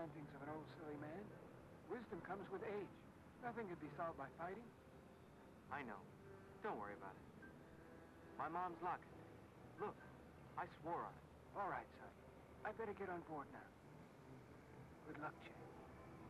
rantings of an old silly man. Wisdom comes with age. Nothing could be solved by fighting. I know. Don't worry about it. My mom's locket. Look, I swore on it. All right, son. I better get on board now. Good luck, Jack.